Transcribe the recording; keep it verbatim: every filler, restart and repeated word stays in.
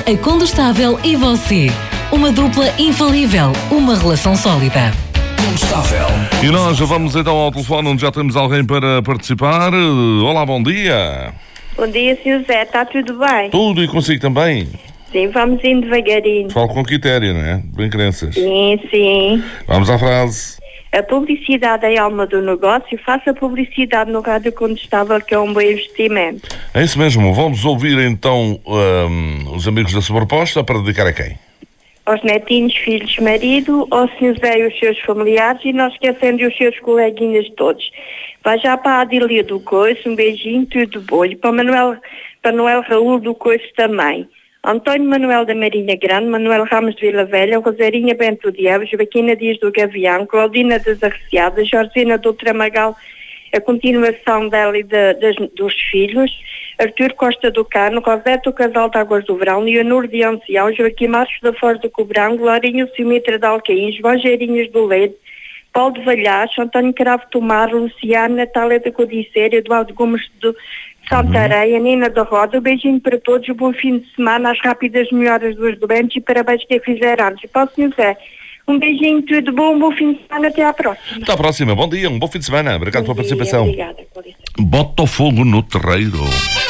a Condustável e você. Uma dupla infalível, uma relação sólida. Condustável. E nós vamos então ao telefone onde já temos alguém para participar. Olá, bom dia. Bom dia, senhor Zé, está tudo bem? Tudo e consigo também? Sim, vamos indo devagarinho. Falo com critério, não é? Bem crenças. Sim, sim. Vamos à frase. A publicidade é a alma do negócio. Faça publicidade no Rádio Condustável, que é um bom investimento. É isso mesmo. Vamos ouvir então um, os amigos da sua proposta para dedicar a quem? Aos netinhos, filhos, marido, ao senhor Zé e os seus familiares e não esquecendo os seus coleguinhas todos. Vai já para a Adília do Coice, um beijinho, tudo bom. E para Manuel, para Manuel Raul do Coice também. António Manuel da Marinha Grande, Manuel Ramos de Vila Velha, Rosarinha Bento de Eves, Joaquina Dias do Gavião, Claudina das Arreciadas, Georgina do Tramagal, a continuação dela e de, das, dos filhos, Artur Costa do Cano, Roberto Casal de Águas do Verão, Leonor de Ancião, Joaquim Marcos da Foz do Cobrão, Glorinho Simitra de Alcaíns, João Geirinhos do Leite, Paulo de Valhaço, António Cravo Tomar, Luciano, Natália da Codiceira, Eduardo Gomes de Santareia, Nina da Roda. Um beijinho para todos, um bom fim de semana, as rápidas melhoras dos doentes e parabéns que fizeram antes. Para o senhor Zé, um beijinho, tudo bom, um bom fim de semana, até à próxima. Até à próxima, bom dia, um bom fim de semana. Obrigado bom pela dia, participação. Obrigada, Cláudia. Bota fogo no terreiro.